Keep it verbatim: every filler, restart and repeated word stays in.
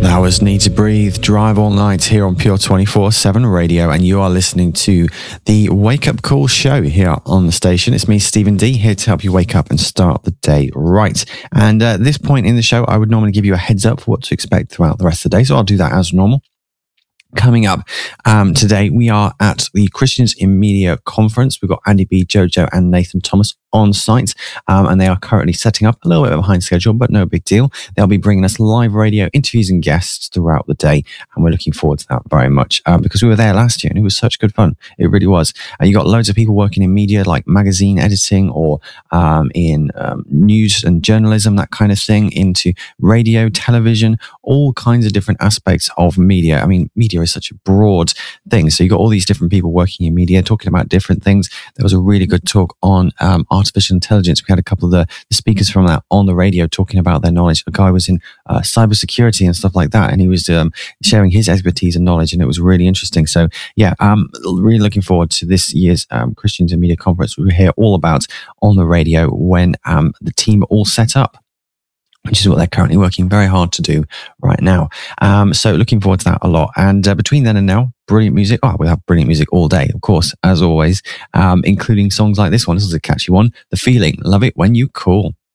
That was Need to Breathe, Drive All Night here on Pure twenty-four seven Radio, and you are listening to the Wake Up Call show here on the station. It's me, Stephen D, here to help you wake up and start the day right. And uh, at this point in the show, I would normally give you a heads up for what to expect throughout the rest of the day, so I'll do that as normal. Coming up um, today, we are at the Christians in Media Conference. We've got Andy B, Jojo, and Nathan Thomas on site, um, and they are currently setting up a little bit behind schedule, but no big deal. They'll be bringing us live radio interviews and guests throughout the day, and we're looking forward to that very much um, because we were there last year and it was such good fun. It really was. Uh, you got loads of people working in media, like magazine editing or um, in um, news and journalism, that kind of thing, into radio, television, all kinds of different aspects of media. I mean, media is such a broad thing, so you got all these different people working in media talking about different things. There was a really good talk on um, artificial intelligence. We had a couple of the, the speakers from that on the radio talking about their knowledge. A guy was in uh, cybersecurity and stuff like that, and he was um, sharing his expertise and knowledge, and it was really interesting. So yeah, um, really looking forward to this year's um, Christians in Media Conference. We'll hear all about on the radio when um, the team all set up, which is what they're currently working very hard to do right now. Um, so looking forward to that a lot. And uh, between then and now, brilliant music. Oh, we'll have brilliant music all day, of course, as always, um, including songs like this one. This is a catchy one. The Feeling. Love it when you call.